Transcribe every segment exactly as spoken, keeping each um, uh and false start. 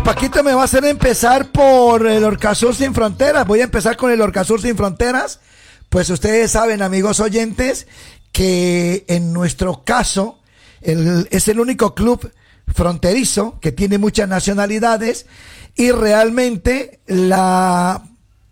Paquito me va a hacer empezar por el Orcasur Sin Fronteras. Voy a empezar con el Orcasur Sin Fronteras. Pues ustedes saben, amigos oyentes, que en nuestro caso el, es el único club fronterizo que tiene muchas nacionalidades y realmente la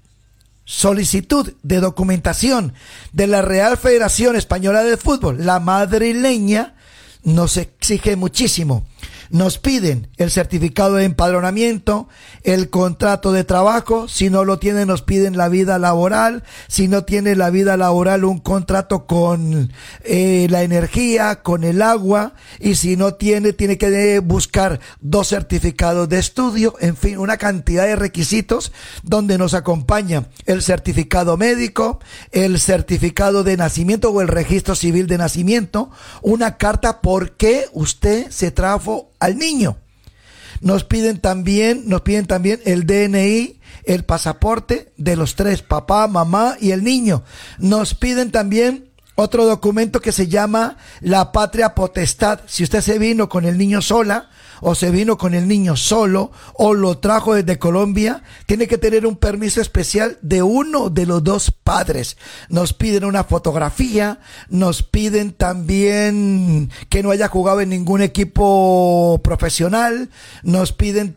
solicitud de documentación de la Real Federación Española de Fútbol, la madrileña, nos exige muchísimo. Nos piden el certificado de empadronamiento, el contrato de trabajo, si no lo tienen nos piden la vida laboral, si no tiene la vida laboral un contrato con eh, la energía, con el agua, y si no tiene, tiene que buscar dos certificados de estudio, en fin, una cantidad de requisitos donde nos acompaña el certificado médico, el certificado de nacimiento o el registro civil de nacimiento, una carta por qué usted se trajo al niño. Nos piden también, nos piden también el D N I, el pasaporte de los tres, papá, mamá y el niño. Nos piden también otro documento que se llama la patria potestad. Si usted se vino con el niño sola, o se vino con el niño solo, o lo trajo desde Colombia, tiene que tener un permiso especial de uno de los dos padres. Nos piden una fotografía, nos piden también que no haya jugado en ningún equipo profesional, nos piden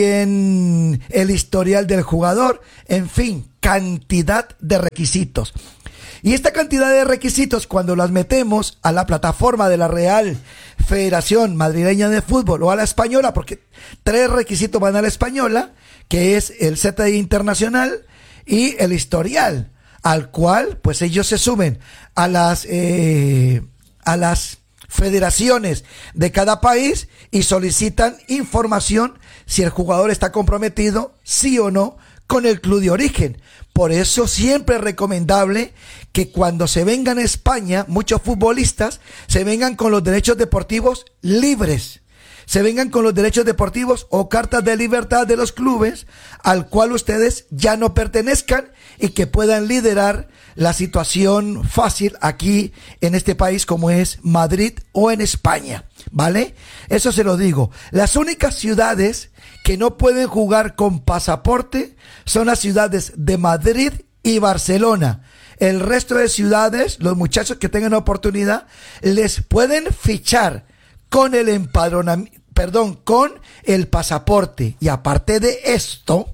también el historial del jugador, en fin, cantidad de requisitos. Y esta cantidad de requisitos, cuando las metemos a la plataforma de la Real Federación Madrileña de Fútbol o a la española, porque tres requisitos van a la española, que es el Z I internacional y el historial, al cual pues ellos se suben a las eh, a las federaciones de cada país y solicitan información si el jugador está comprometido, sí o no, con el club de origen. Por eso siempre es recomendable que cuando se vengan a España, muchos futbolistas se vengan con los derechos deportivos libres, se vengan con los derechos deportivos o cartas de libertad de los clubes al cual ustedes ya no pertenezcan y que puedan liderar la situación fácil aquí en este país como es Madrid o en España, ¿vale? Eso se lo digo. Las únicas ciudades que no pueden jugar con pasaporte son las ciudades de Madrid y Barcelona. El resto de ciudades, los muchachos que tengan oportunidad, les pueden fichar con el empadronamiento, perdón, con el pasaporte. Y aparte de esto,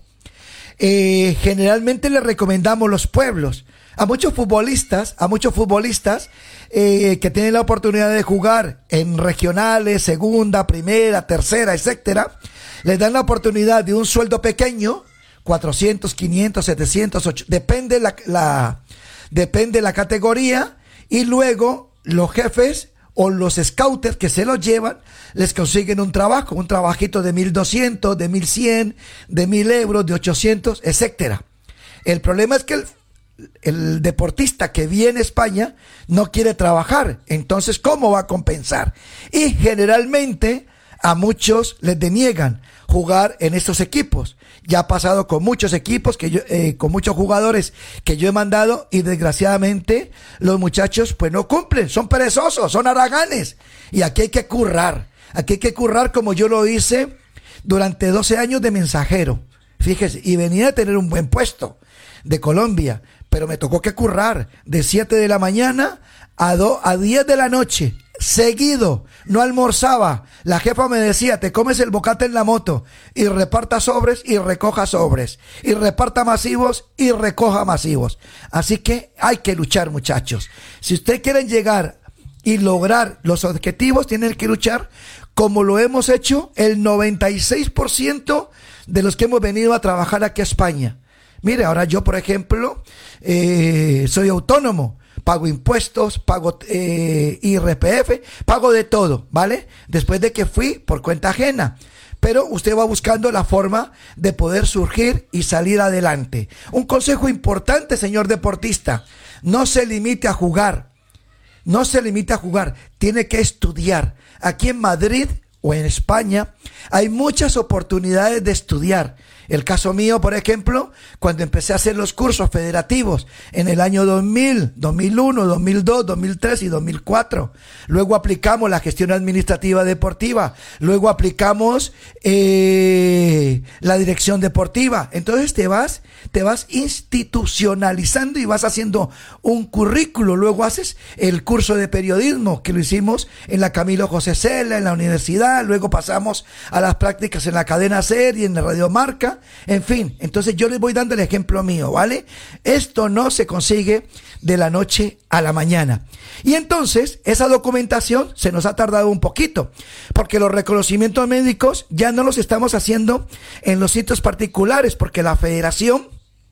eh, generalmente les recomendamos los pueblos. A muchos futbolistas, a muchos futbolistas eh, que tienen la oportunidad de jugar en regionales, segunda, primera, tercera, etcétera, les dan la oportunidad de un sueldo pequeño, cuatrocientos, quinientos, setecientos, ocho, depende la, la, depende la categoría, y luego los jefes o los scouters que se los llevan, les consiguen un trabajo, un trabajito de mil doscientos, de mil cien, de mil euros, de ochocientos, etcétera. El problema es que el el deportista que viene a España no quiere trabajar, entonces ¿cómo va a compensar? Y generalmente a muchos les deniegan jugar en estos equipos. Ya ha pasado con muchos equipos, que yo, eh, con muchos jugadores que yo he mandado, y desgraciadamente los muchachos pues no cumplen, son perezosos, son haraganes, y aquí hay que currar, aquí hay que currar como yo lo hice durante doce años de mensajero, fíjese, y venía a tener un buen puesto de Colombia, pero me tocó que currar de siete de la mañana a, do, a diez de la noche, seguido, no almorzaba. La jefa me decía, te comes el bocate en la moto, y reparta sobres y recoja sobres, y reparta masivos y recoja masivos. Así que hay que luchar, muchachos. Si ustedes quieren llegar y lograr los objetivos, tienen que luchar como lo hemos hecho el noventa y seis por ciento de los que hemos venido a trabajar aquí a España. Mire, ahora yo, por ejemplo, eh, soy autónomo, pago impuestos, pago eh, I R P F, pago de todo, ¿vale? Después de que fui por cuenta ajena. Pero usted va buscando la forma de poder surgir y salir adelante. Un consejo importante, señor deportista, no se limite a jugar, no se limite a jugar, tiene que estudiar. Aquí en Madrid, o en España, hay muchas oportunidades de estudiar. El caso mío, por ejemplo, cuando empecé a hacer los cursos federativos en el año dos mil, dos mil uno, dos mil dos, dos mil tres y dos mil cuatro. Luego aplicamos la gestión administrativa deportiva. Luego aplicamos eh, la dirección deportiva. Entonces te vas, te vas institucionalizando y vas haciendo un currículo. Luego haces el curso de periodismo, que lo hicimos en la Camilo José Cela, en la universidad. Luego pasamos a las prácticas en la cadena SER y en la Radio Marca. En fin, entonces yo les voy dando el ejemplo mío, ¿vale? Esto no se consigue de la noche a la mañana. Y entonces esa documentación se nos ha tardado un poquito, porque los reconocimientos médicos ya no los estamos haciendo en los sitios particulares, porque la federación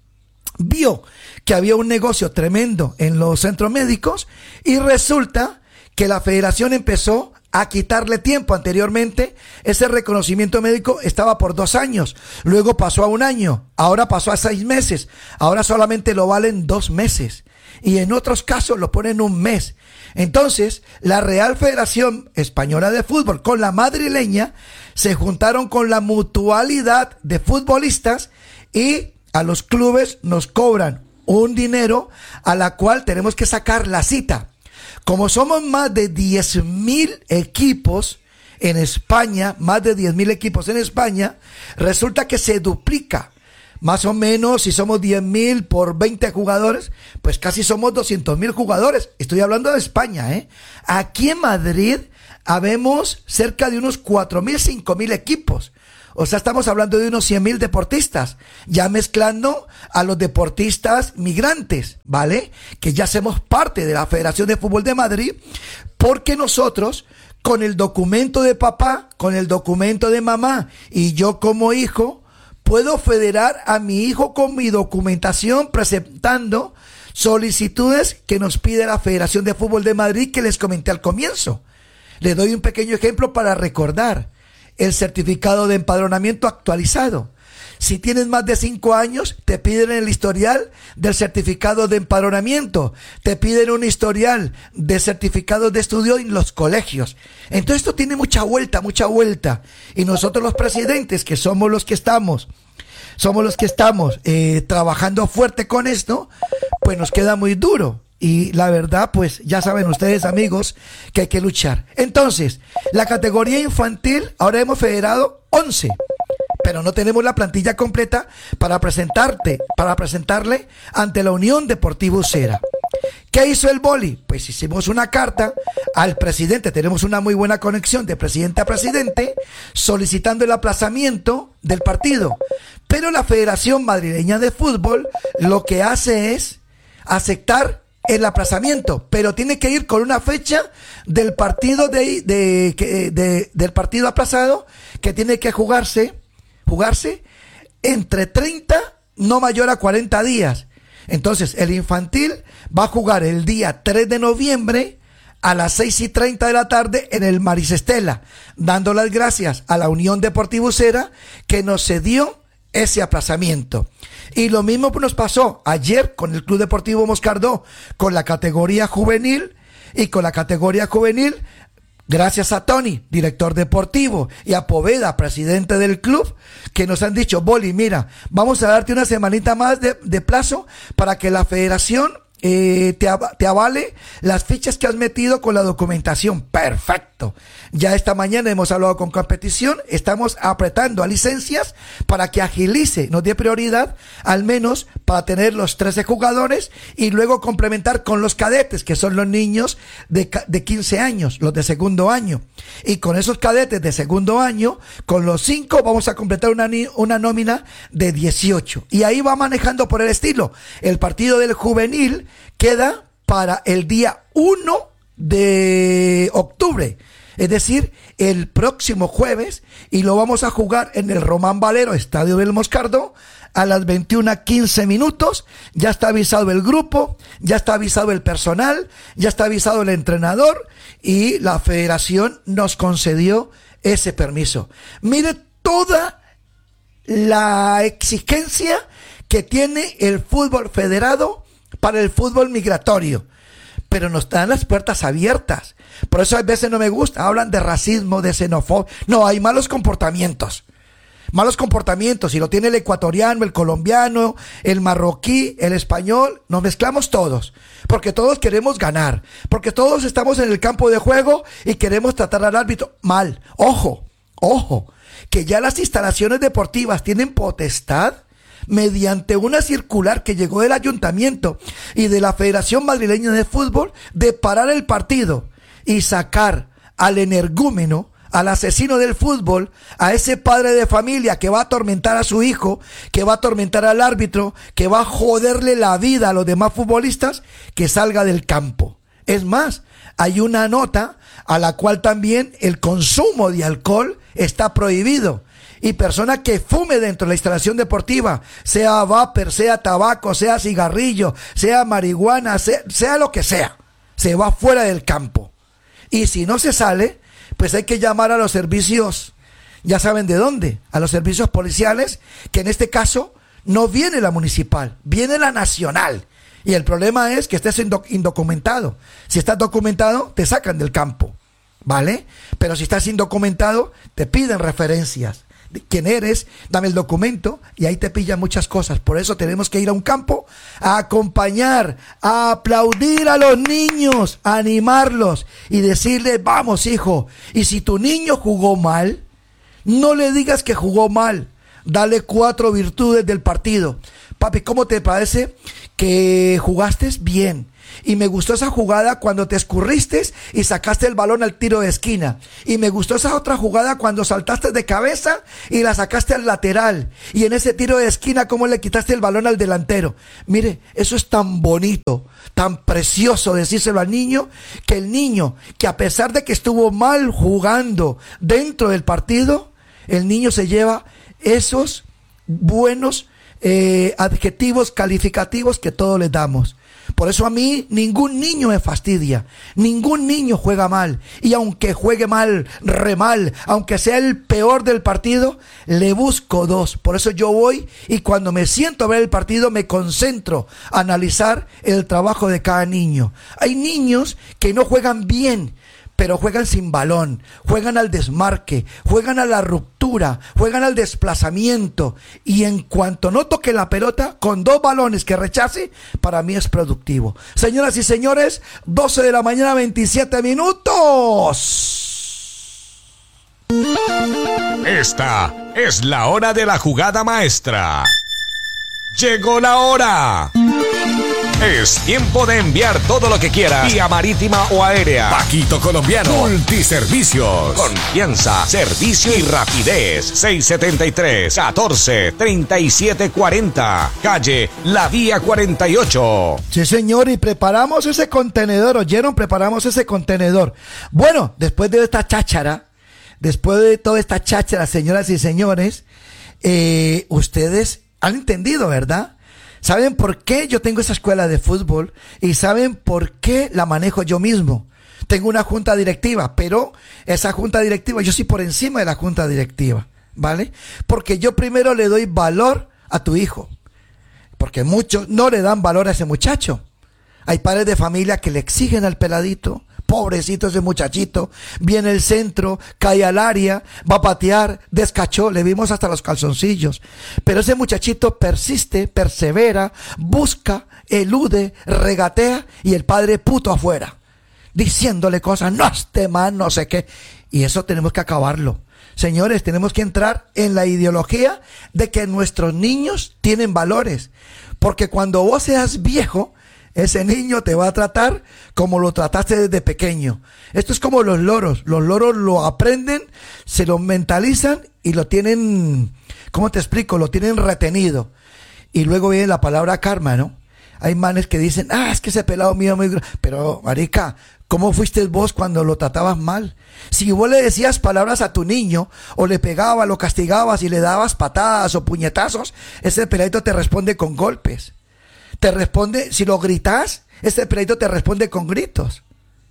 vio que había un negocio tremendo en los centros médicos y resulta que la federación empezó a quitarle tiempo. Anteriormente ese reconocimiento médico estaba por dos años, luego pasó a un año, ahora pasó a seis meses, ahora solamente lo valen dos meses y en otros casos lo ponen un mes. Entonces la Real Federación Española de Fútbol con la madrileña se juntaron con la mutualidad de futbolistas y a los clubes nos cobran un dinero a la cual tenemos que sacar la cita. Como somos más de diez mil equipos en España, más de diez mil equipos en España, resulta que se duplica. Más o menos, si somos diez mil por veinte jugadores, pues casi somos doscientos mil jugadores. Estoy hablando de España, ¿eh? Aquí en Madrid habemos cerca de unos cuatro mil, cinco mil equipos. O sea, estamos hablando de unos cien mil deportistas, ya mezclando a los deportistas migrantes, ¿vale? Que ya hacemos parte de la Federación de Fútbol de Madrid, porque nosotros, con el documento de papá, con el documento de mamá, y yo como hijo, puedo federar a mi hijo con mi documentación presentando solicitudes que nos pide la Federación de Fútbol de Madrid, que les comenté al comienzo. Les doy un pequeño ejemplo para recordar. El certificado de empadronamiento actualizado. Si tienes más de cinco años, te piden el historial del certificado de empadronamiento. Te piden un historial de certificado de estudio en los colegios. Entonces esto tiene mucha vuelta, mucha vuelta. Y nosotros los presidentes, que somos los que estamos, somos los que estamos eh, trabajando fuerte con esto, pues nos queda muy duro. Y la verdad, pues ya saben ustedes, amigos, que hay que luchar. Entonces, la categoría infantil, ahora hemos federado once, pero no tenemos la plantilla completa para presentarte, para presentarle ante la Unión Deportiva Usera. ¿Qué hizo el boli? Pues hicimos una carta al presidente, tenemos una muy buena conexión de presidente a presidente, solicitando el aplazamiento del partido. Pero la Federación Madrileña de Fútbol lo que hace es aceptar el aplazamiento, pero tiene que ir con una fecha del partido de, de, de, de del partido aplazado, que tiene que jugarse jugarse entre treinta, no mayor a cuarenta días. Entonces el infantil va a jugar el día tres de noviembre a las seis y treinta de la tarde en el Maristela, dando las gracias a la Unión Deportiva Usera que nos cedió ese aplazamiento. Y lo mismo nos pasó ayer con el Club Deportivo Moscardó, con la categoría juvenil, y con la categoría juvenil, gracias a Tony, director deportivo, y a Poveda, presidente del club, que nos han dicho: Boli, mira, vamos a darte una semanita más de, de plazo para que la federación eh, te, te avale las fichas que has metido con la documentación. Perfecto. Ya esta mañana hemos hablado con competición, estamos apretando a licencias para que agilice, nos dé prioridad, al menos para tener los trece jugadores y luego complementar con los cadetes, que son los niños de, de quince años, los de segundo año. Y con esos cadetes de segundo año, con los cinco vamos a completar una, una nómina de dieciocho. Y ahí va manejando por el estilo. El partido del juvenil queda para el día uno de octubre. Es decir, el próximo jueves, y lo vamos a jugar en el Román Valero, Estadio del Moscardó, a las veintiuna quince minutos. Ya está avisado el grupo, ya está avisado el personal, ya está avisado el entrenador, y la federación nos concedió ese permiso. Mire toda la exigencia que tiene el fútbol federado para el fútbol migratorio. pero nos dan las puertas abiertas. Por eso a veces no me gusta, hablan de racismo, de xenofobia. No, hay malos comportamientos. Malos comportamientos, y lo tiene el ecuatoriano, el colombiano, el marroquí, el español, nos mezclamos todos, porque todos queremos ganar, porque todos estamos en el campo de juego y queremos tratar al árbitro mal. Ojo, ojo, que ya las instalaciones deportivas tienen potestad, mediante una circular que llegó del ayuntamiento y de la Federación Madrileña de Fútbol, de parar el partido y sacar al energúmeno, al asesino del fútbol, a ese padre de familia que va a atormentar a su hijo, que va a atormentar al árbitro, que va a joderle la vida a los demás futbolistas, que salga del campo. Es más, hay una nota a la cual también el consumo de alcohol está prohibido. Y persona que fume dentro de la instalación deportiva, sea vapor, sea tabaco, sea cigarrillo, sea marihuana, sea, sea lo que sea, se va fuera del campo. Y si no se sale, pues hay que llamar a los servicios, ya saben de dónde, a los servicios policiales, que en este caso no viene la municipal, viene la nacional. Y el problema es que estés indo- indocumentado. Si estás documentado, te sacan del campo, ¿vale? Pero si estás indocumentado, te piden referencias. ¿Quién eres? Dame el documento, y ahí te pillan muchas cosas. Por eso tenemos que ir a un campo a acompañar, a aplaudir a los niños, a animarlos y decirles, vamos hijo, y si tu niño jugó mal, no le digas que jugó mal, dale cuatro virtudes del partido. Papi, ¿cómo te parece que jugaste bien? Y me gustó esa jugada cuando te escurriste y sacaste el balón al tiro de esquina. Y me gustó esa otra jugada cuando saltaste de cabeza y la sacaste al lateral. Y en ese tiro de esquina, cómo le quitaste el balón al delantero. Mire, eso es tan bonito, tan precioso decírselo al niño, que el niño, que a pesar de que estuvo mal jugando dentro del partido, el niño se lleva esos buenos eh, adjetivos calificativos que todos les damos. Por eso a mí ningún niño me fastidia, ningún niño juega mal, y aunque juegue mal, re mal, aunque sea el peor del partido, le busco dos. Por eso yo voy y cuando me siento a ver el partido me concentro a analizar el trabajo de cada niño. Hay niños que no juegan bien, pero juegan sin balón, juegan al desmarque, juegan a la ruptura, juegan al desplazamiento, y en cuanto no toque la pelota, con dos balones que rechace, para mí es productivo. Señoras y señores, doce de la mañana, veintisiete minutos. Esta es la hora de la jugada maestra. Llegó la hora. Es tiempo de enviar todo lo que quieras vía marítima o aérea. Paquito Colombiano Multiservicios. Confianza, servicio y rapidez. seis setenta y tres, catorce, treinta y siete cuarenta. Calle La Vía cuarenta y ocho. Sí, señor, y preparamos ese contenedor. ¿Oyeron? Preparamos ese contenedor. Bueno, después de esta cháchara, después de toda esta cháchara, señoras y señores, eh, ustedes han entendido, ¿verdad? ¿Saben por qué yo tengo esa escuela de fútbol? Y saben por qué la manejo yo mismo. Tengo una junta directiva, pero esa junta directiva, yo soy por encima de la junta directiva, ¿vale? Porque yo primero le doy valor a tu hijo, porque muchos no le dan valor a ese muchacho. Hay padres de familia que le exigen al peladito, pobrecito ese muchachito, viene el centro, cae al área, va a patear, descachó, le vimos hasta los calzoncillos. Pero ese muchachito persiste, persevera, busca, elude, regatea, y el padre puto afuera, diciéndole cosas, no, este man, no sé qué. Y eso tenemos que acabarlo. Señores, tenemos que entrar en la ideología de que nuestros niños tienen valores. Porque cuando vos seas viejo, ese niño te va a tratar como lo trataste desde pequeño. Esto es como los loros. Los loros lo aprenden, se lo mentalizan y lo tienen, ¿cómo te explico? Lo tienen retenido. Y luego viene la palabra karma, ¿no? Hay manes que dicen, ah, es que ese pelado mío es muy grande. Pero, marica, ¿cómo fuiste vos cuando lo tratabas mal? Si vos le decías palabras a tu niño, o le pegabas, lo castigabas y le dabas patadas o puñetazos, ese peladito te responde con golpes. Te responde, si lo gritas, este peladito te responde con gritos.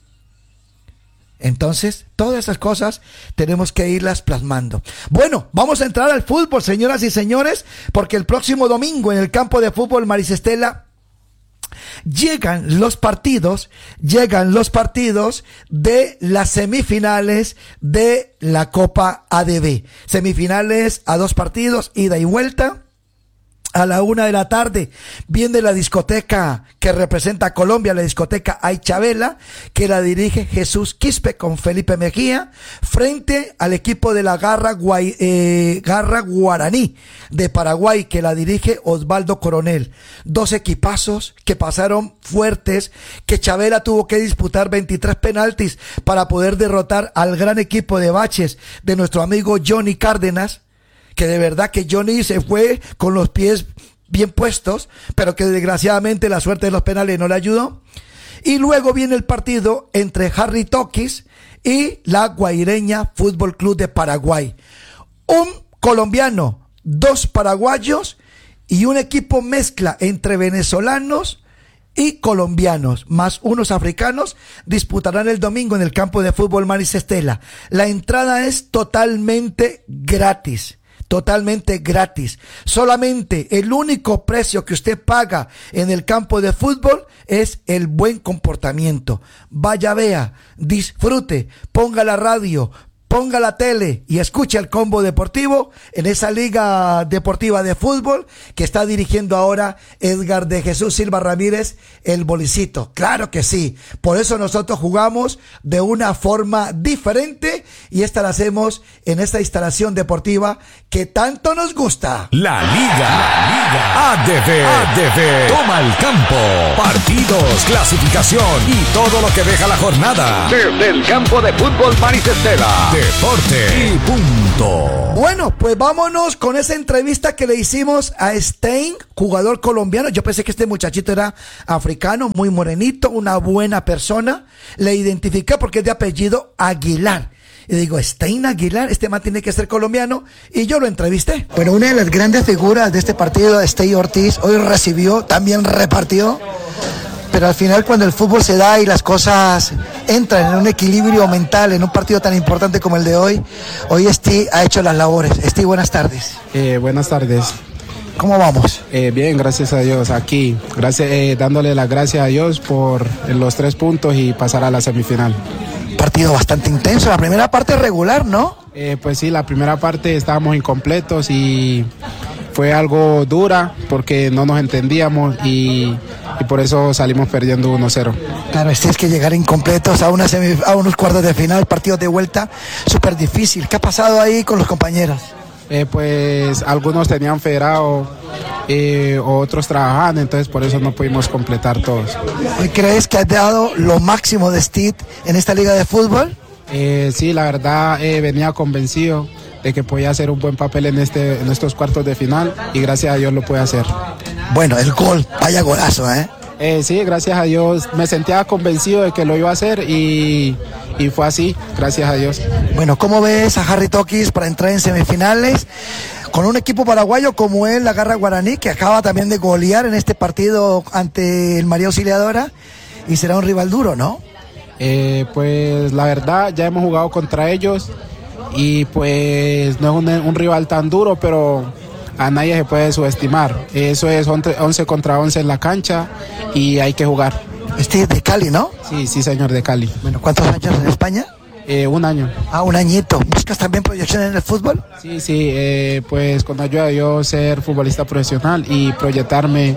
Entonces, todas esas cosas tenemos que irlas plasmando. Bueno, vamos a entrar al fútbol, señoras y señores, porque el próximo domingo en el campo de fútbol Marisestela llegan los partidos, llegan los partidos de las semifinales de la Copa A D B. Semifinales a dos partidos, ida y vuelta. A la una de la tarde viene la discoteca que representa a Colombia, la discoteca Ay Chabela, que la dirige Jesús Quispe con Felipe Mejía, frente al equipo de la Garra, Guay, eh, Garra Guaraní de Paraguay, que la dirige Osvaldo Coronel. Dos equipazos que pasaron fuertes, que Chabela tuvo que disputar veintitrés penaltis para poder derrotar al gran equipo de Baches de nuestro amigo Johnny Cárdenas, que de verdad que Johnny se fue con los pies bien puestos, pero que desgraciadamente la suerte de los penales no le ayudó. Y luego viene el partido entre Harry Toquis y la Guaireña Fútbol Club de Paraguay. Un colombiano, dos paraguayos y un equipo mezcla entre venezolanos y colombianos, más unos africanos, disputarán el domingo en el campo de fútbol Maris Estela. La entrada es totalmente gratis. Totalmente gratis. Solamente el único precio que usted paga en el campo de fútbol es el buen comportamiento. Vaya, vea, disfrute, ponga la radio, ponga la tele y escuche el Combo Deportivo en esa liga deportiva de fútbol que está dirigiendo ahora Edgar de Jesús Silva Ramírez, el Bolicito. Claro que sí. Por eso nosotros jugamos de una forma diferente y esta la hacemos en esta instalación deportiva que tanto nos gusta. La Liga, la Liga A D B, A D B toma el campo, partidos, clasificación y todo lo que deja la jornada desde el campo de fútbol Maris Estela. Deporte y punto. Bueno, pues vámonos con esa entrevista que le hicimos a Stein, jugador colombiano. Yo pensé que este muchachito era africano, muy morenito, una buena persona. Le identifiqué porque es de apellido Aguilar. Y digo, Stein Aguilar, este man tiene que ser colombiano, y yo lo entrevisté. Bueno, una de las grandes figuras de este partido, Stein Ortiz, hoy recibió, también repartió, pero al final cuando el fútbol se da y las cosas entran en un equilibrio mental en un partido tan importante como el de hoy, hoy Stein ha hecho las labores. Stein, buenas tardes. Eh, buenas tardes. ¿Cómo vamos? Eh, bien, gracias a Dios, aquí, gracias, eh, dándole las gracias a Dios por los tres puntos y pasar a la semifinal. Partido bastante intenso, la primera parte regular, ¿no? Eh, pues sí, la primera parte estábamos incompletos y fue algo dura porque no nos entendíamos y, y por eso salimos perdiendo uno cero. Claro, este es que llegar incompletos a, una semi, a unos cuartos de final, partidos de vuelta, súper difícil. ¿Qué ha pasado ahí con los compañeros? Eh, pues algunos tenían federado, eh, otros trabajando, entonces por eso no pudimos completar todos. ¿Hoy crees que has dado lo máximo de Steve en esta liga de fútbol? Eh, sí, la verdad eh, venía convencido de que podía hacer un buen papel en, este, en estos cuartos de final y gracias a Dios lo puede hacer. Bueno, el gol, vaya golazo, ¿eh? Eh, sí, gracias a Dios me sentía convencido de que lo iba a hacer y, y fue así, gracias a Dios. Bueno, ¿cómo ves a Harry Toquis para entrar en semifinales con un equipo paraguayo como él, la Garra Guaraní, que acaba también de golear en este partido ante el María Auxiliadora y será un rival duro, ¿no? Eh, pues la verdad ya hemos jugado contra ellos y pues no es un, un rival tan duro, pero a nadie se puede subestimar. Eso es once contra once en la cancha y hay que jugar. Este es de Cali, ¿no? Sí, sí, señor, de Cali. Bueno, ¿cuántos años en España? Eh, un año. Ah, un añito. ¿Buscas también proyección en el fútbol? Sí, sí, eh, pues con ayuda de yo ser futbolista profesional y proyectarme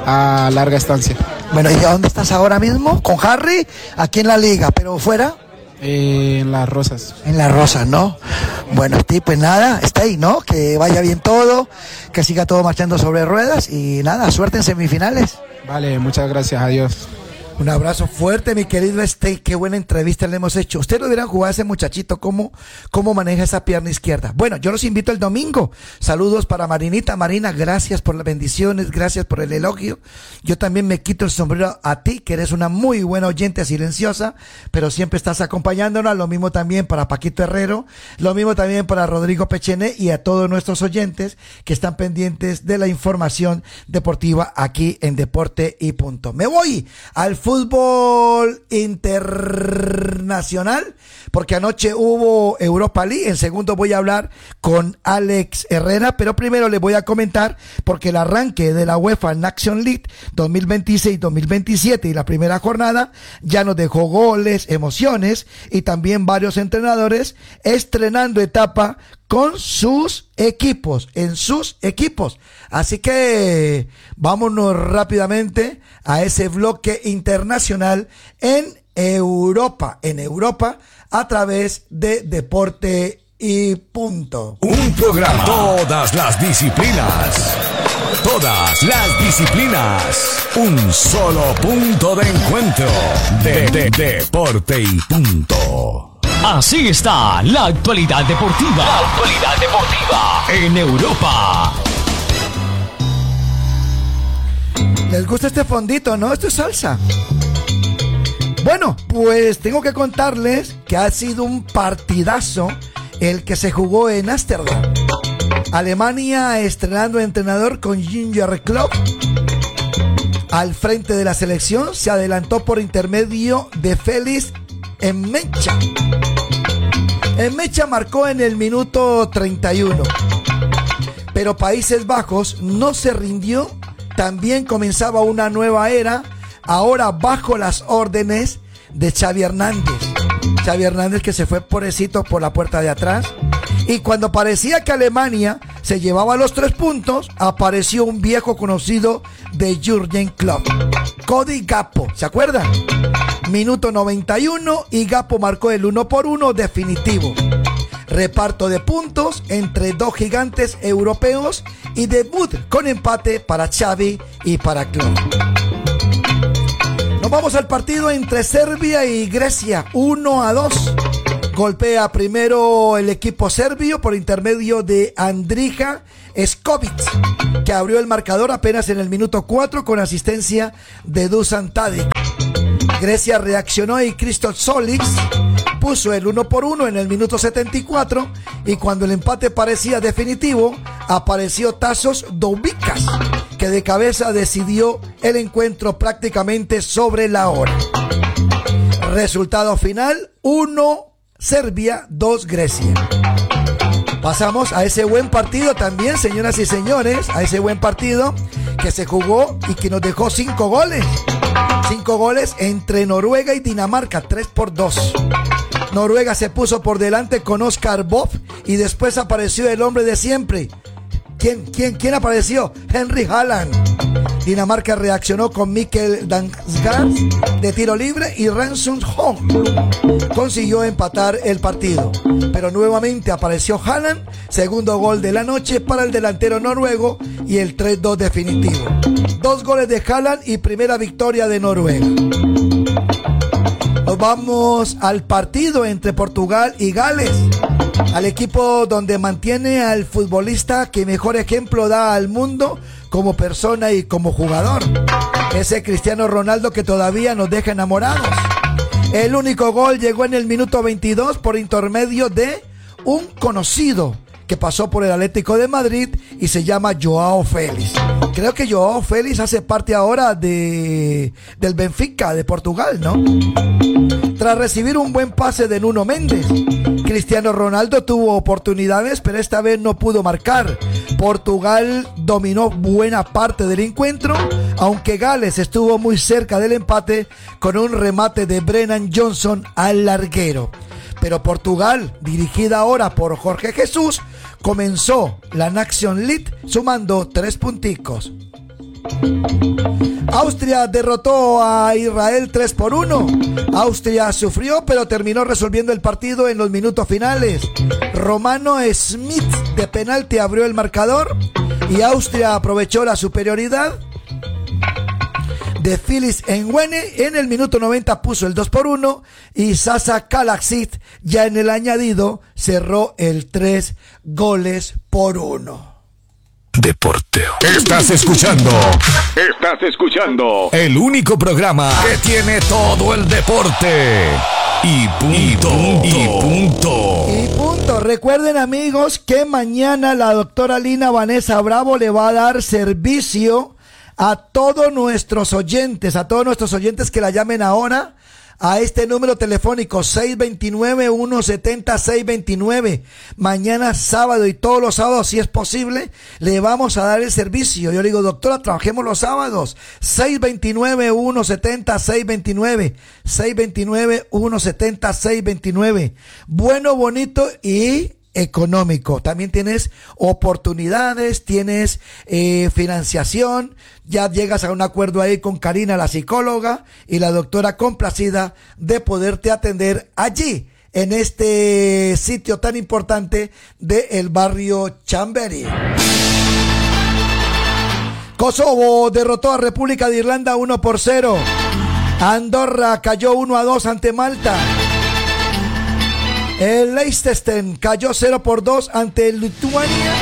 a larga estancia. Bueno, ¿y a dónde estás ahora mismo? Con Harry, aquí en la liga, pero fuera... Eh, en Las Rosas. En Las Rosas, ¿no? Bueno, Steve, pues nada, está ahí, ¿no? Que vaya bien todo, que siga todo marchando sobre ruedas y nada, suerte en semifinales. Vale, muchas gracias, adiós. Un abrazo fuerte, mi querido Steve. Qué buena entrevista le hemos hecho. Usted lo hubieran jugado a ese muchachito, ¿cómo, cómo maneja esa pierna izquierda? Bueno, yo los invito el domingo. Saludos para Marinita. Marina, gracias por las bendiciones, gracias por el elogio. Yo también me quito el sombrero a ti, que eres una muy buena oyente silenciosa, pero siempre estás acompañándonos. Lo mismo también para Paquito Herrero, lo mismo también para Rodrigo Pechené y a todos nuestros oyentes que están pendientes de la información deportiva aquí en Deporte y Punto. Me voy al fútbol internacional, porque anoche hubo Europa League. En segundo voy a hablar con Alex Herrera, pero primero les voy a comentar, porque el arranque de la UEFA Nations League dos mil veintiséis dos mil veintisiete y la primera jornada ya nos dejó goles, emociones y también varios entrenadores estrenando etapa con sus equipos, en sus equipos. Así que vámonos rápidamente a ese bloque internacional en Europa, en Europa a través de Deporte y Punto. Un programa, todas las disciplinas, todas las disciplinas, un solo punto de encuentro de, de, de Deporte y Punto. Así está la actualidad deportiva. La actualidad deportiva en Europa. ¿Les gusta este fondito, no? Esto es salsa. Bueno, pues tengo que contarles que ha sido un partidazo el que se jugó en Ámsterdam. Alemania estrenando entrenador con Jürgen Klopp al frente de la selección. Se adelantó por intermedio de Félix Enmecha. Enmecha marcó en el minuto treinta y uno. Pero Países Bajos no se rindió. También comenzaba una nueva era, ahora bajo las órdenes de Xavi Hernández. Xavi Hernández, que se fue pobrecito por la puerta de atrás. Y cuando parecía que Alemania se llevaba los tres puntos, apareció un viejo conocido de Jürgen Klopp, Cody Gakpo. ¿Se acuerdan? Minuto noventa y uno y Gakpo marcó el uno por uno definitivo. Reparto de puntos entre dos gigantes europeos y debut con empate para Xavi y para Klopp. Nos vamos al partido entre Serbia y Grecia, uno a dos. Golpea primero el equipo serbio por intermedio de Andrija Skovic, que abrió el marcador apenas en el minuto cuatro con asistencia de Dusan Tadic. Grecia reaccionó y Christos Solic puso el uno por uno en el minuto setenta y cuatro, y cuando el empate parecía definitivo, apareció Tasos Doubikas, que de cabeza decidió el encuentro prácticamente sobre la hora. Resultado final: uno Serbia, dos Grecia. Pasamos a ese buen partido también, señoras y señores, a ese buen partido que se jugó y que nos dejó cinco goles. Cinco goles entre Noruega y Dinamarca, tres por dos. Noruega se puso por delante con Oscar Bob y después apareció el hombre de siempre. ¿Quién, quién, quién apareció? Henry Haaland. Dinamarca reaccionó con Mikkel Dansgaard de tiro libre y Ransom Hong consiguió empatar el partido. Pero nuevamente apareció Haaland, segundo gol de la noche para el delantero noruego y el tres dos definitivo. Dos goles de Haaland y primera victoria de Noruega. Nos vamos al partido entre Portugal y Gales, al equipo donde mantiene al futbolista que mejor ejemplo da al mundo como persona y como jugador, ese Cristiano Ronaldo que todavía nos deja enamorados. El único gol llegó en el minuto veintidós por intermedio de un conocido que pasó por el Atlético de Madrid y se llama Joao Félix. Creo que Joao Félix hace parte ahora de del Benfica de Portugal, ¿no? Tras recibir un buen pase de Nuno Méndez, Cristiano Ronaldo tuvo oportunidades, pero esta vez no pudo marcar. Portugal dominó buena parte del encuentro, aunque Gales estuvo muy cerca del empate con un remate de Brennan Johnson al larguero. Pero Portugal, dirigida ahora por Jorge Jesús, comenzó la Nations League sumando tres punticos. Austria derrotó a Israel tres por uno. Austria sufrió, pero terminó resolviendo el partido en los minutos finales. Romano Smith de penalti abrió el marcador y Austria aprovechó la superioridad de Félix Enguene. En el minuto noventa puso el dos por uno y Sasa Kalajic ya en el añadido cerró el tres goles por uno. Deporteo. Estás escuchando. Estás escuchando. El único programa que tiene todo el deporte. Y punto. Y punto. Y punto. Recuerden, amigos, que mañana la doctora Lina Vanessa Bravo le va a dar servicio a todos nuestros oyentes, a todos nuestros oyentes que la llamen ahora a este número telefónico seis dos nueve, uno siete cero, seis dos nueve. Mañana sábado y todos los sábados, si es posible, le vamos a dar el servicio. Yo le digo, doctora, trabajemos los sábados. seis dos nueve, uno siete cero, seis dos nueve. seis dos nueve, uno siete cero, seis dos nueve. Bueno, bonito y económico. También tienes oportunidades, tienes eh, financiación, ya llegas a un acuerdo ahí con Karina, la psicóloga, y la doctora complacida de poderte atender allí, en este sitio tan importante del barrio Chamberí. Kosovo derrotó a República de Irlanda uno por cero. Andorra cayó uno a dos ante Malta. El Liechtenstein cayó cero por dos ante Lituania.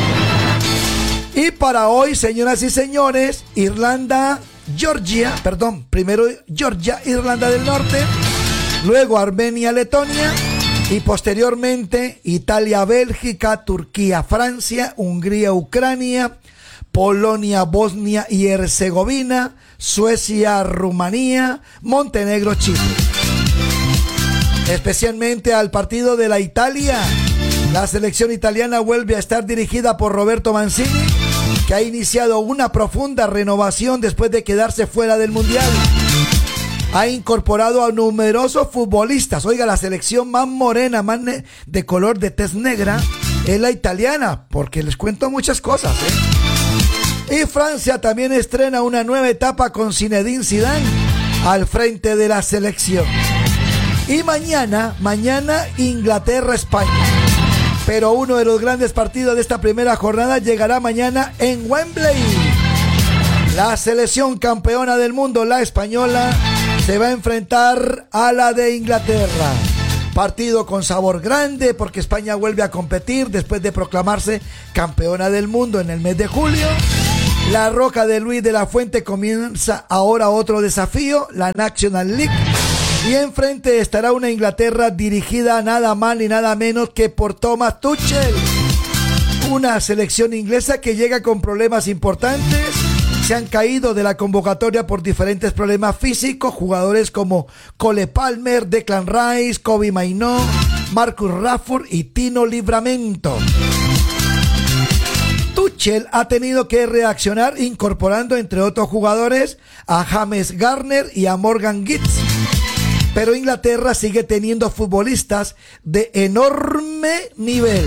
Y para hoy, señoras y señores, Irlanda, Georgia, perdón, primero Georgia, Irlanda del Norte, luego Armenia, Letonia, y posteriormente Italia, Bélgica, Turquía, Francia, Hungría, Ucrania, Polonia, Bosnia y Herzegovina, Suecia, Rumanía, Montenegro, Chipre. Especialmente al partido de la Italia. La selección italiana vuelve a estar dirigida por Roberto Mancini, que ha iniciado una profunda renovación después de quedarse fuera del Mundial. Ha incorporado a numerosos futbolistas. Oiga, la selección más morena, más de color de tez negra, es la italiana, porque les cuento muchas cosas, ¿eh? Y Francia también estrena una nueva etapa con Zinedine Zidane al frente de la selección. Y mañana, mañana Inglaterra-España. Pero uno de los grandes partidos de esta primera jornada llegará mañana en Wembley. La selección campeona del mundo, la española, se va a enfrentar a la de Inglaterra. Partido con sabor grande porque España vuelve a competir después de proclamarse campeona del mundo en el mes de julio. La Roca de Luis de la Fuente comienza ahora otro desafío, la National League. Y enfrente estará una Inglaterra dirigida nada más ni nada menos que por Thomas Tuchel. Una selección inglesa que llega con problemas importantes. Se han caído de la convocatoria por diferentes problemas físicos. Jugadores como Cole Palmer, Declan Rice, Kobbie Mainoo, Marcus Rashford y Tino Livramento. Tuchel ha tenido que reaccionar incorporando entre otros jugadores a James Garner y a Morgan Gibbs. Pero Inglaterra sigue teniendo futbolistas de enorme nivel.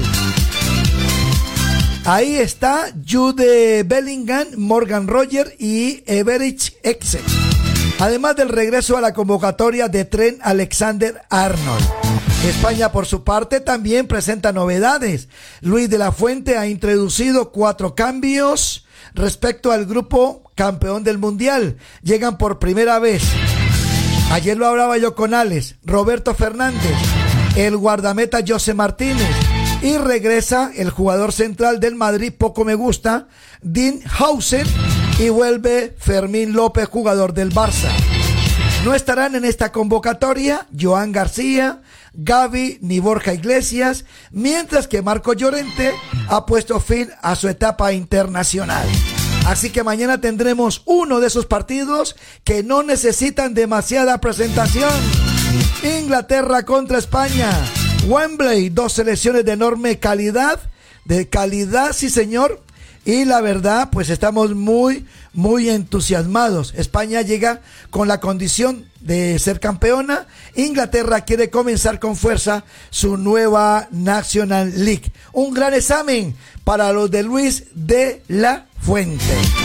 Ahí está Jude Bellingham, Morgan Rogers y Everett Exe. Además del regreso a la convocatoria de Trent Alexander-Arnold. España, por su parte, también presenta novedades. Luis de la Fuente ha introducido cuatro cambios respecto al grupo campeón del Mundial. Llegan por primera vez. Ayer lo hablaba yo con Alex, Roberto Fernández, el guardameta José Martínez, y regresa el jugador central del Madrid, poco me gusta, Dean Hausen, y vuelve Fermín López, jugador del Barça. No estarán en esta convocatoria Joan García, Gavi ni Borja Iglesias, mientras que Marco Llorente ha puesto fin a su etapa internacional. Así que mañana tendremos uno de esos partidos que no necesitan demasiada presentación. Inglaterra contra España. Wembley, dos selecciones de enorme calidad. De calidad, sí señor. Y la verdad, pues estamos muy, muy entusiasmados. España llega con la condición de ser campeona. Inglaterra quiere comenzar con fuerza su nueva National League. Un gran examen para los de Luis de la Fuente.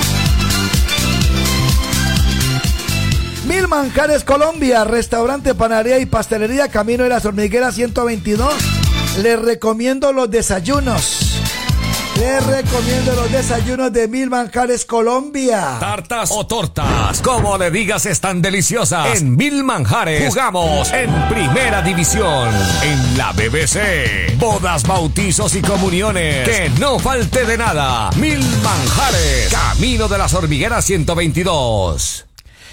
Mil Manjares Colombia, restaurante, panadería y pastelería, Camino de las Hormigueras ciento veintidós. Les recomiendo los desayunos. Les recomiendo los desayunos de Mil Manjares Colombia. Tartas o tortas, como le digas, están deliciosas. En Mil Manjares jugamos en Primera División. En la B B C, bodas, bautizos y comuniones. Que no falte de nada. Mil Manjares, Camino de las Hormigueras ciento veintidós.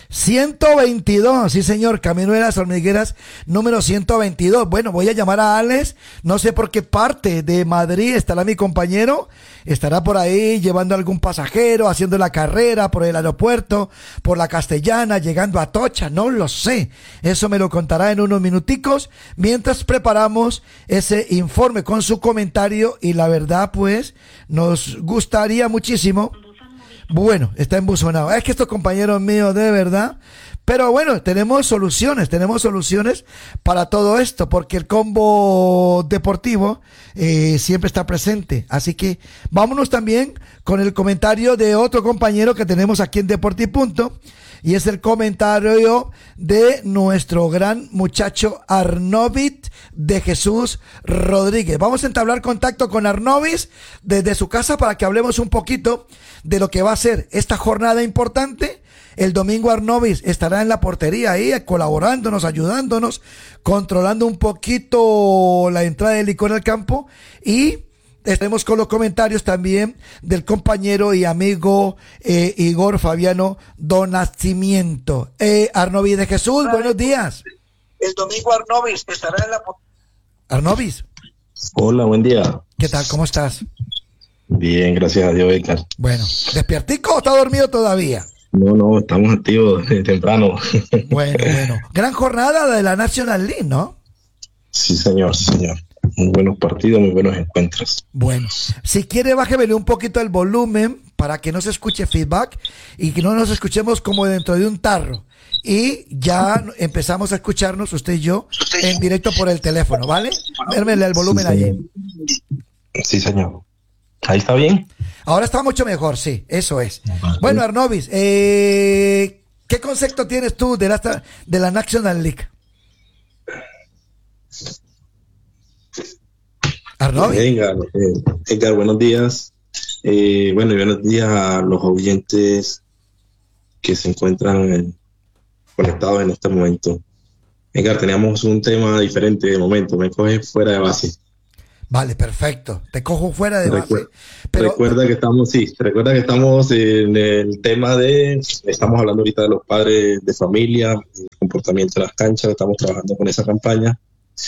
ciento veintidós, sí señor, Camino de las Hormigueras número ciento veintidós. Bueno, voy a llamar a Alex, no sé por qué parte de Madrid estará mi compañero, estará por ahí llevando a algún pasajero, haciendo la carrera por el aeropuerto, por la Castellana, llegando a Atocha, no lo sé, eso me lo contará en unos minuticos, mientras preparamos ese informe con su comentario y la verdad pues nos gustaría muchísimo. Bueno, está embuzonado. Es que estos compañeros míos, de verdad. Pero bueno, tenemos soluciones, tenemos soluciones para todo esto, porque el combo deportivo eh, siempre está presente. Así que vámonos también con el comentario de otro compañero que tenemos aquí en Deporte y Punto. Y es el comentario de nuestro gran muchacho Arnovit de Jesús Rodríguez. Vamos a entablar contacto con Arnovis desde su casa para que hablemos un poquito de lo que va a ser esta jornada importante. El domingo Arnovis estará en la portería ahí colaborándonos, ayudándonos, controlando un poquito la entrada de licor al campo y estaremos con los comentarios también del compañero y amigo eh, Igor Fabiano Donacimiento. Eh, Arnovis de Jesús, buenos días. El domingo Arnovis estará en la... Arnovis. Hola, buen día. ¿Qué tal? ¿Cómo estás? Bien, gracias a Dios, Edgar. Bueno, ¿despiertico o está dormido todavía? No, no, estamos activos desde temprano. Bueno, bueno. Gran jornada de la National League, ¿no? Sí, señor, sí, señor. Muy buenos partidos, muy buenos encuentros. Bueno, si quiere bájeme un poquito el volumen para que no se escuche feedback y que no nos escuchemos como dentro de un tarro. Y ya empezamos a escucharnos, usted y yo, en directo por el teléfono, ¿vale? Dérmele el volumen sí, allí. Sí, señor. ¿Ahí está bien? Ahora está mucho mejor, sí, eso es. Bueno, Arnovis, eh, ¿qué concepto tienes tú de la, de la National League? Arnovis. Venga, eh, Edgar, buenos días. Eh, bueno, y buenos días a los oyentes que se encuentran en, conectados en este momento. Edgar, teníamos un tema diferente de momento, me coges fuera de base. Vale, perfecto. Te cojo fuera de base. Recuerda, pero... recuerda que estamos, sí, recuerda que estamos en el tema de, estamos hablando ahorita de los padres de familia, el comportamiento en las canchas, estamos trabajando con esa campaña.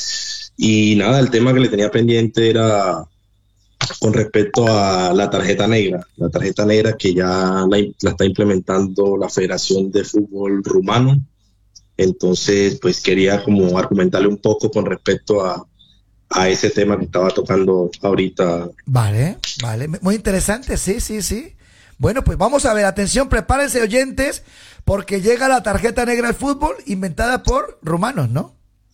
Y nada, el tema que le tenía pendiente era con respecto a la tarjeta negra. La tarjeta negra que ya la, la está implementando la Federación de Fútbol Rumano. Entonces, pues quería como argumentarle un poco con respecto a a ese tema que estaba tocando ahorita. Vale, vale, muy interesante, sí, sí, sí. Bueno, pues vamos a ver, atención, prepárense oyentes, porque llega la tarjeta negra al fútbol inventada por rumanos, ¿no?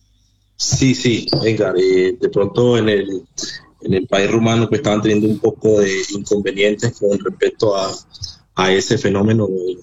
Sí, sí, Edgar, eh, de pronto en el, en el país rumano pues estaban teniendo un poco de inconvenientes con respecto a, a ese fenómeno de,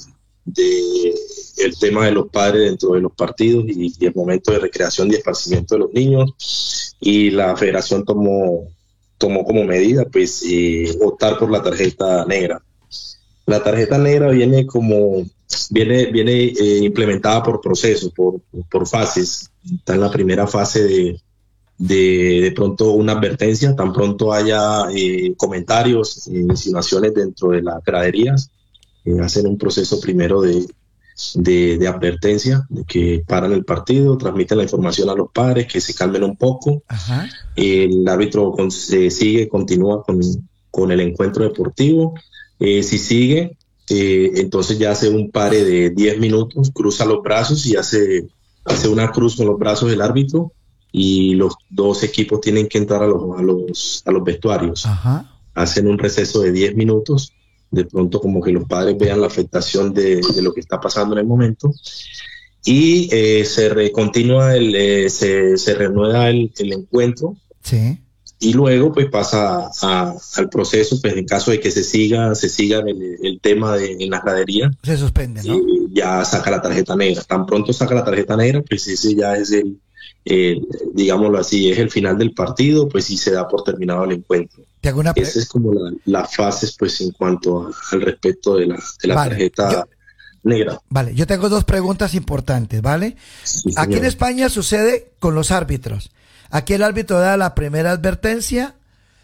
de el tema de los padres dentro de los partidos y, y el momento de recreación y esparcimiento de los niños, y la federación tomó tomó como medida pues eh, optar por la tarjeta negra. La tarjeta negra viene como viene viene eh, implementada por procesos, por, por fases. Está en la primera fase de de, de pronto una advertencia, tan pronto haya eh, comentarios, eh, insinuaciones dentro de las graderías, eh, hacen un proceso primero de De, de advertencia, de que paran el partido, transmiten la información a los padres, que se calmen un poco. Ajá. El árbitro con, eh, sigue, continúa con, con el encuentro deportivo. Eh, si sigue, eh, entonces ya hace un pare de diez minutos, cruza los brazos y hace, hace una cruz con los brazos del árbitro, y los dos equipos tienen que entrar a los, a los, a los vestuarios. Ajá. Hacen un receso de diez minutos, de pronto como que los padres vean la afectación de, de lo que está pasando en el momento, y eh, se re, continúa el, eh, se, se renueva el, el encuentro. Sí. Y luego pues pasa a, al proceso, pues en caso de que se siga se siga el, el tema de en la gradería, se suspende, ¿no? Y ya saca la tarjeta negra. Tan pronto saca la tarjeta negra, pues ese ya es el, el digámoslo así, es el final del partido, pues sí se da por terminado el encuentro. Esa es como la, las fases pues en cuanto a, al respecto de la, de la vale, tarjeta yo, negra. Vale, yo tengo dos preguntas importantes, ¿vale? Sí, aquí en España sucede con los árbitros. Aquí el árbitro da la primera advertencia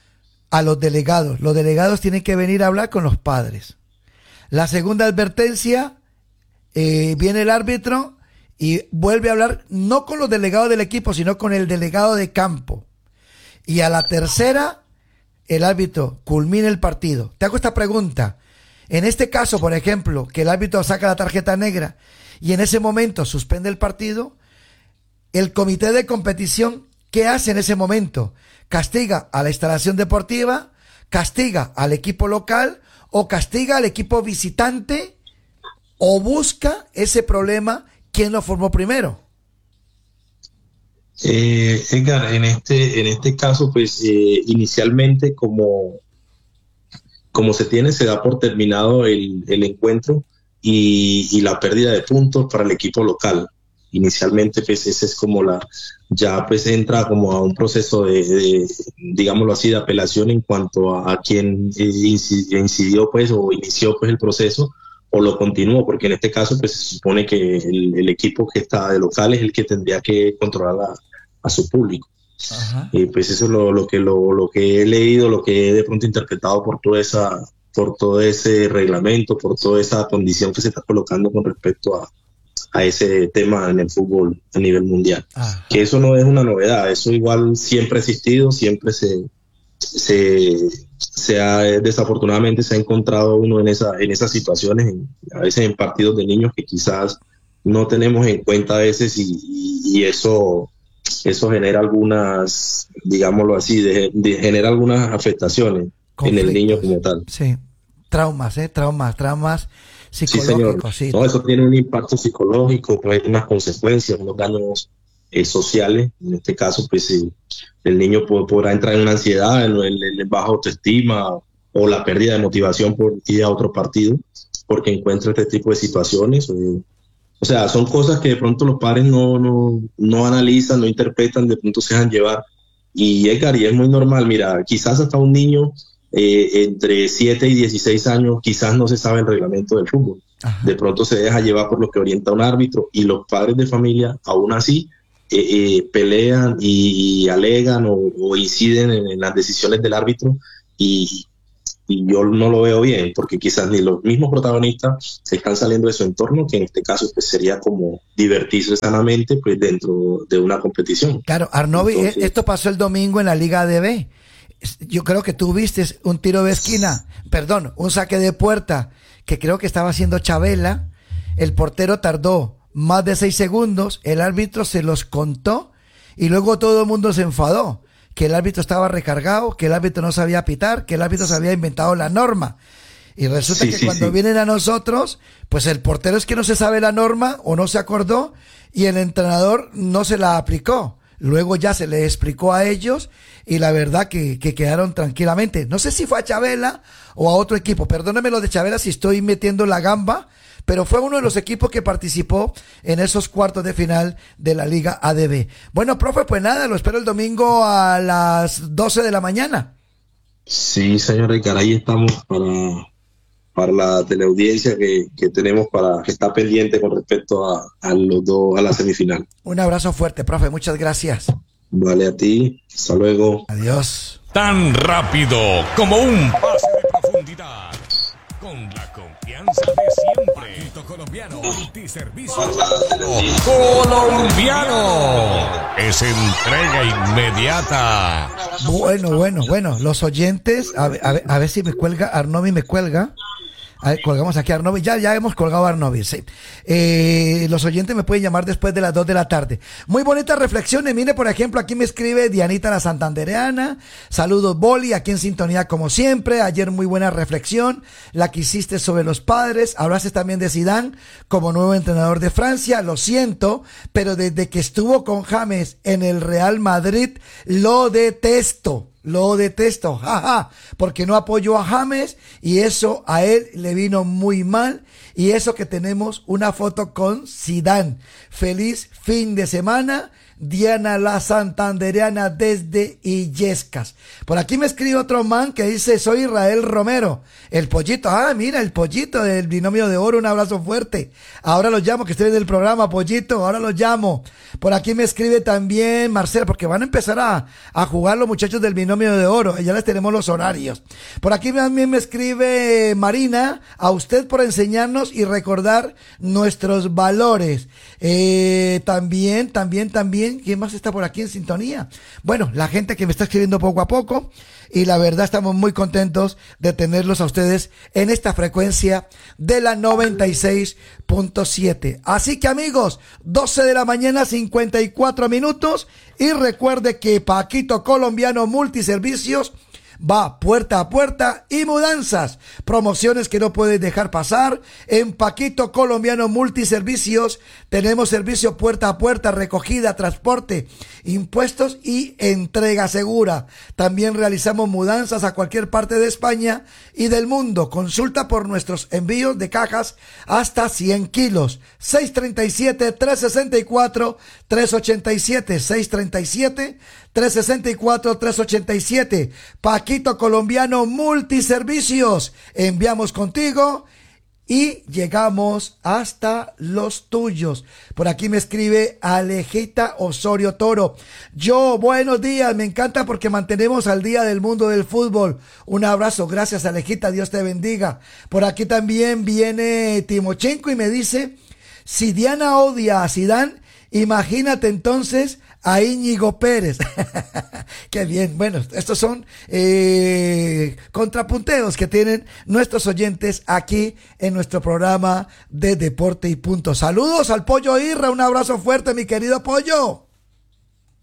a los delegados. Los delegados tienen que venir a hablar con los padres. La segunda advertencia eh, viene el árbitro y vuelve a hablar no con los delegados del equipo, sino con el delegado de campo. Y a la tercera, el árbitro culmina el partido. Te hago esta pregunta. En este caso, por ejemplo, que el árbitro saca la tarjeta negra y en ese momento suspende el partido, el comité de competición, ¿qué hace en ese momento? ¿Castiga a la instalación deportiva? ¿Castiga al equipo local? ¿O castiga al equipo visitante? ¿O busca ese problema quién lo formó primero? Eh, Edgar, en este, en este caso, pues eh, inicialmente como, como se tiene, se da por terminado el, el encuentro y, y la pérdida de puntos para el equipo local. Inicialmente, pues ese es como la, ya pues entra como a un proceso de, de digámoslo así, de apelación en cuanto a, a quien incidió pues o inició pues el proceso o lo continuó, porque en este caso pues se supone que el, el equipo que está de local es el que tendría que controlar a, a su público. Ajá. Y pues eso es lo, lo que lo, lo que he leído, lo que he de pronto interpretado por toda esa, por todo ese reglamento, por toda esa condición que se está colocando con respecto a, a ese tema en el fútbol a nivel mundial. Ajá. Que eso no es una novedad, eso igual siempre ha existido, siempre se se, se ha, desafortunadamente se ha encontrado uno en esa en esas situaciones, en, a veces en partidos de niños que quizás no tenemos en cuenta a veces y, y, y eso eso genera algunas, digámoslo así, de, de, genera algunas afectaciones conflictos en el niño como tal. Sí, traumas, ¿eh? Traumas, traumas psicológicos. Sí, sí. No, eso tiene un impacto psicológico, trae unas consecuencias, unos daños eh, sociales. En este caso, pues eh, el niño pod- podrá entrar en una ansiedad, en, en, en baja autoestima o la pérdida de motivación por ir a otro partido porque encuentra este tipo de situaciones. Eh, O sea, son cosas que de pronto los padres no, no, no analizan, no interpretan, de pronto se dejan llevar. Y Edgar, y es muy normal, mira, quizás hasta un niño eh, entre siete y dieciséis años, quizás no se sabe el reglamento del fútbol. Ajá. De pronto se deja llevar por lo que orienta un árbitro y los padres de familia, aún así, eh, eh, pelean y, y alegan o, o inciden en, en las decisiones del árbitro y... y yo no lo veo bien, porque quizás ni los mismos protagonistas se están saliendo de su entorno, que en este caso pues sería como divertirse sanamente pues dentro de una competición. Claro, Arnovi, Entonces, esto pasó el domingo en la Liga A D B. Yo creo que tú viste un tiro de esquina, perdón, un saque de puerta, que creo que estaba haciendo Chabela, el portero tardó más de seis segundos, el árbitro se los contó, y luego todo el mundo se enfadó. Que el árbitro estaba recargado, que el árbitro no sabía pitar, que el árbitro se había inventado la norma. Y resulta sí, que sí, cuando sí. vienen a nosotros, pues el portero es que no se sabe la norma o no se acordó y el entrenador no se la aplicó. Luego ya se le explicó a ellos y la verdad que, que quedaron tranquilamente. No sé si fue a Chabela o a otro equipo. Perdóneme lo de Chabela si estoy metiendo la gamba, pero fue uno de los equipos que participó en esos cuartos de final de la Liga A D B. Bueno, profe, pues nada, lo espero el domingo a las doce de la mañana. Sí, señor Ricardo, ahí estamos para, para la teleaudiencia que, que tenemos, para que está pendiente con respecto a, a los dos, a la semifinal. Un abrazo fuerte, profe, muchas gracias. Vale, a ti, hasta luego. Adiós. Tan rápido como un pase de profundidad. Con la confianza de siempre. Paquito Colombiano. Multiservicio. Colombiano. Es entrega inmediata. Bueno, bueno, bueno. Los oyentes, a ver, a ver, a ver si me cuelga, Arnovi me cuelga. A ver, colgamos aquí a Arnovi. Ya, ya hemos colgado a Arnovi, sí. Eh, los oyentes me pueden llamar después de las dos de la tarde. Muy bonitas reflexiones. Mire, por ejemplo, aquí me escribe Dianita la Santandereana. Saludos, Boli, aquí en sintonía como siempre. Ayer muy buena reflexión. La que hiciste sobre los padres. Hablaste también de Zidane como nuevo entrenador de Francia. Lo siento, pero desde que estuvo con James en el Real Madrid, lo detesto. Lo detesto, jaja, porque no apoyó a James y eso a él le vino muy mal. Y eso que tenemos una foto con Zidane. Feliz fin de semana Diana la Santandereana desde Illescas. Por aquí me escribe otro man que dice, soy Israel Romero, el pollito. Ah, mira, el pollito del binomio de oro, un abrazo fuerte. Ahora lo llamo, que estoy en el programa, pollito, ahora lo llamo. Por aquí me escribe también Marcela, porque van a empezar a, a jugar los muchachos del binomio de oro, ya les tenemos los horarios. Por aquí también me escribe Marina, a usted por enseñarnos y recordar nuestros valores. Eh, también, también, también, ¿quién más está por aquí en sintonía? Bueno, la gente que me está escribiendo poco a poco, y la verdad estamos muy contentos de tenerlos a ustedes en esta frecuencia de la noventa y seis punto siete. Así que amigos, doce de la mañana, cincuenta y cuatro minutos, y recuerde que Paquito Colombiano Multiservicios va puerta a puerta y mudanzas, promociones que no puedes dejar pasar. En Paquito Colombiano Multiservicios tenemos servicio puerta a puerta, recogida, transporte, impuestos y entrega segura. También realizamos mudanzas a cualquier parte de España y del mundo. Consulta por nuestros envíos de cajas hasta cien kilos. seis treinta y siete, trescientos sesenta y cuatro, trescientos ochenta y siete, seis treinta y siete, trescientos sesenta y cuatro, trescientos ochenta y siete. Paquito Colombiano Multiservicios. Enviamos contigo y llegamos hasta los tuyos. Por aquí me escribe Alejita Osorio Toro. Yo, buenos días, me encanta porque mantenemos al día del mundo del fútbol. Un abrazo, gracias Alejita, Dios te bendiga. Por aquí también viene Timochenko y me dice, si Diana odia a Zidane, imagínate entonces a Íñigo Pérez. Qué bien. Bueno, estos son eh, contrapunteos que tienen nuestros oyentes aquí en nuestro programa de Deporte y Punto. Saludos al Pollo Irra, un abrazo fuerte, mi querido Pollo.